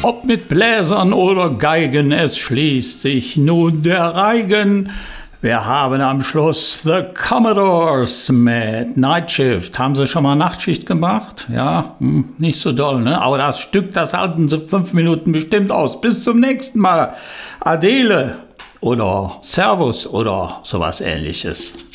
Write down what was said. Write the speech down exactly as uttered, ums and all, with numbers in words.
Ob mit Bläsern oder Geigen, es schließt sich nun der Reigen. Wir haben am Schluss The Commodores mit Night Shift. Haben Sie schon mal Nachtschicht gemacht? Ja, hm, nicht so doll, ne? Aber das Stück, das halten Sie fünf Minuten bestimmt aus. Bis zum nächsten Mal. Adele oder Servus oder sowas Ähnliches.